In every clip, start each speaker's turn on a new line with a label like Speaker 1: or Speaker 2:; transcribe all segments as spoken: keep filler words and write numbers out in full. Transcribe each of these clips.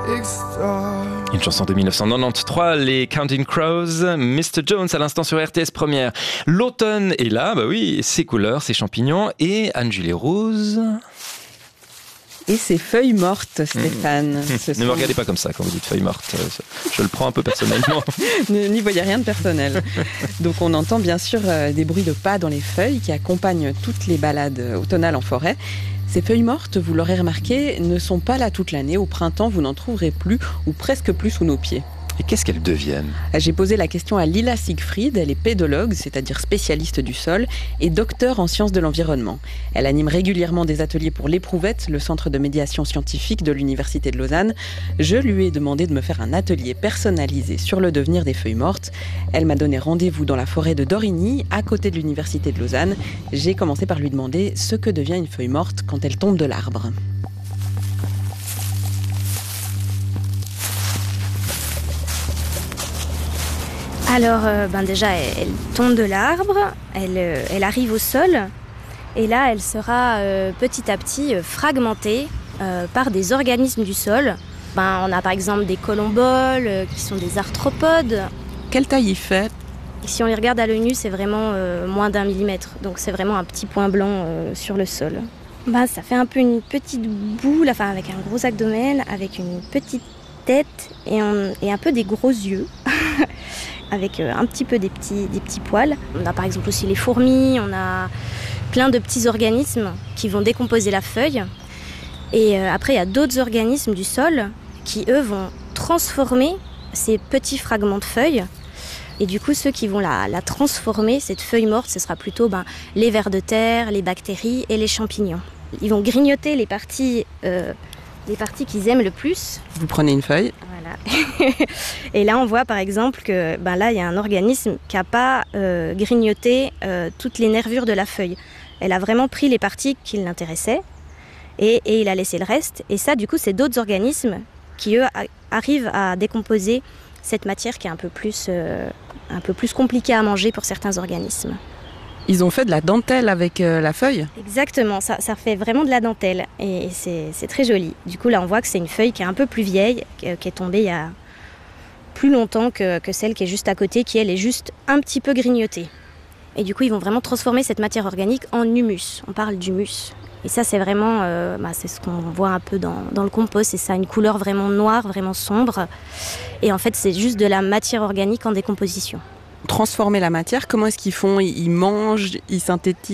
Speaker 1: Une chanson de dix-neuf cent quatre-vingt-treize, les Counting Crows, mister Jones à l'instant sur R T S Première. L'automne est là, bah oui, ses couleurs, ses champignons et Anne-Julie Rose.
Speaker 2: Et ses feuilles mortes, Stéphane.
Speaker 1: Mmh.
Speaker 2: Ce
Speaker 1: ne
Speaker 2: sont...
Speaker 1: me regardez pas comme ça quand vous dites feuilles mortes. Je le prends un peu personnellement.
Speaker 2: N'y voyez rien de personnel. Donc on entend bien sûr des bruits de pas dans les feuilles qui accompagnent toutes les balades automnales en forêt. Ces feuilles mortes, vous l'aurez remarqué, ne sont pas là toute l'année. Au printemps, vous n'en trouverez plus ou presque plus sous nos pieds.
Speaker 1: Et qu'est-ce qu'elles deviennent ?
Speaker 2: J'ai posé la question à Lila Siegfried, elle est pédologue, c'est-à-dire spécialiste du sol, et docteure en sciences de l'environnement. Elle anime régulièrement des ateliers pour l'Éprouvette, le centre de médiation scientifique de l'Université de Lausanne. Je lui ai demandé de me faire un atelier personnalisé sur le devenir des feuilles mortes. Elle m'a donné rendez-vous dans la forêt de Dorigny, à côté de l'Université de Lausanne. J'ai commencé par lui demander ce que devient une feuille morte quand elle tombe de l'arbre.
Speaker 3: Alors, euh, ben déjà, elle, elle tombe de l'arbre, elle, euh, elle arrive au sol, et là, elle sera euh, petit à petit euh, fragmentée euh, par des organismes du sol. Ben, on a par exemple des colomboles, euh, qui sont des arthropodes.
Speaker 2: Quelle taille il fait ?
Speaker 3: Si on les regarde à l'œil nu, c'est vraiment euh, moins d'un millimètre, donc c'est vraiment un petit point blanc euh, sur le sol. Ben, ça fait un peu une petite boule, enfin avec un gros abdomen, avec une petite tête et, on, et un peu des gros yeux. avec un petit peu des petits, des petits poils. On a par exemple aussi les fourmis, on a plein de petits organismes qui vont décomposer la feuille. Et après, il y a d'autres organismes du sol qui, eux, vont transformer ces petits fragments de feuilles. Et du coup, ceux qui vont la, la transformer, cette feuille morte, ce sera plutôt ben, les vers de terre, les bactéries et les champignons. Ils vont grignoter les parties, euh, les parties qu'ils aiment le plus.
Speaker 2: Vous prenez une feuille.
Speaker 3: Voilà. Et là, on voit par exemple que ben là, il y a un organisme qui n'a pas euh, grignoté euh, toutes les nervures de la feuille. Elle a vraiment pris les parties qui l'intéressaient et, et il a laissé le reste. Et ça, du coup, c'est d'autres organismes qui, eux, a, arrivent à décomposer cette matière qui est un peu plus, euh, un peu plus compliquée à manger pour certains organismes.
Speaker 2: Ils ont fait de la dentelle avec euh, la feuille ?
Speaker 3: Exactement, ça, ça fait vraiment de la dentelle et, et c'est, c'est très joli. Du coup, là, on voit que c'est une feuille qui est un peu plus vieille, qui est tombée il y a plus longtemps que, que celle qui est juste à côté, qui, elle, est juste un petit peu grignotée. Et du coup, ils vont vraiment transformer cette matière organique en humus. On parle d'humus. Et ça, c'est vraiment, euh, bah, c'est ce qu'on voit un peu dans, dans le compost. Et ça a une couleur vraiment noire, vraiment sombre. Et en fait, c'est juste de la matière organique en décomposition.
Speaker 2: Transformer la matière, comment est-ce qu'ils font ? Ils mangent, ils synthétisent ?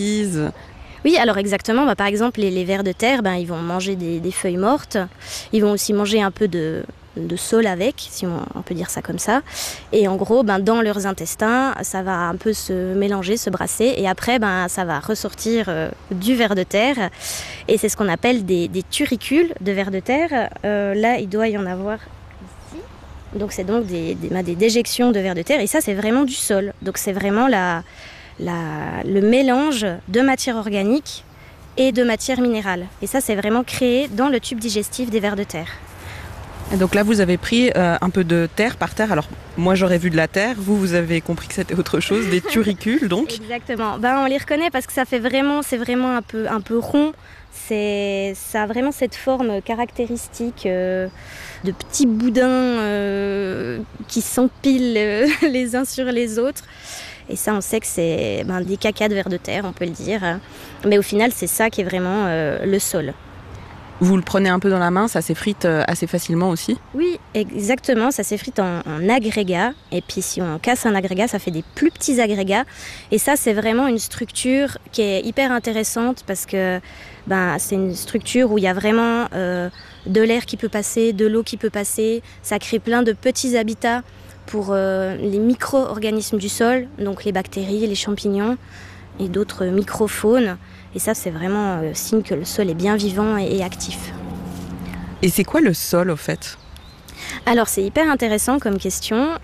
Speaker 3: Oui, alors exactement. Bah, par exemple, les, les vers de terre, bah, ils vont manger des, des feuilles mortes. Ils vont aussi manger un peu de, de sol avec, si on, on peut dire ça comme ça. Et en gros, bah, dans leurs intestins, ça va un peu se mélanger, se brasser. Et après, bah, ça va ressortir euh, du ver de terre. Et c'est ce qu'on appelle des, des turicules de vers de terre. Euh, là, il doit y en avoir... Donc c'est donc des, des, des déjections de vers de terre et ça c'est vraiment du sol. Donc c'est vraiment la, la, le mélange de matière organique et de matière minérale. Et ça c'est vraiment créé dans le tube digestif des vers de terre.
Speaker 2: Et donc là vous avez pris euh, un peu de terre par terre. Alors moi j'aurais vu de la terre, vous vous avez compris que c'était autre chose, des turicules donc.
Speaker 3: Exactement, ben, on les reconnaît parce que ça fait vraiment, c'est vraiment un peu, un peu rond. C'est, ça a vraiment cette forme caractéristique euh, de petits boudins euh, qui s'empilent euh, les uns sur les autres. Et ça, on sait que c'est ben, des cacas de vers de terre, on peut le dire. Mais au final, c'est ça qui est vraiment euh, le sol.
Speaker 2: Vous le prenez un peu dans la main, ça s'effrite assez facilement aussi ?
Speaker 3: Oui, exactement, ça s'effrite en, en agrégats. Et puis si on casse un agrégat, ça fait des plus petits agrégats. Et ça, c'est vraiment une structure qui est hyper intéressante parce que ben, c'est une structure où il y a vraiment euh, de l'air qui peut passer, de l'eau qui peut passer. Ça crée plein de petits habitats pour euh, les micro-organismes du sol, donc les bactéries, les champignons et d'autres micro-faunes. Et ça, c'est vraiment euh, signe que le sol est bien vivant et, et actif.
Speaker 2: Et c'est quoi le sol, au fait ?
Speaker 3: Alors, c'est hyper intéressant comme question.